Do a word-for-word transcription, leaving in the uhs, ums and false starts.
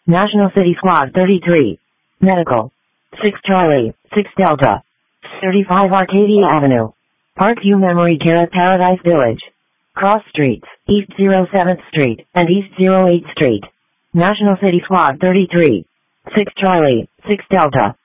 National City Squad thirty-three. Medical. six Charlie, six Delta. thirty-five Arcadia Avenue. Parkview Memory Care at Paradise Village. Cross Streets, East oh seventh Street, and East oh eighth Street. National City Squad thirty-three. six Charlie, six Delta.